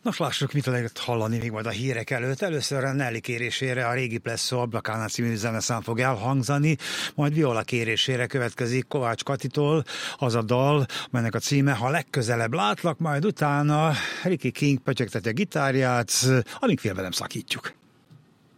Nos, lássuk, mit lehet hallani még majd a hírek előtt. Először a Nelly kérésére a Régi Plesszó Ablakánál című zeneszám fog elhangzani, majd Viola kérésére következik Kovács Katitól az a dal, melynek a címe Ha legközelebb látlak, majd utána Ricky King pötyögteti a gitárját, amíg félbe nem szakítjuk.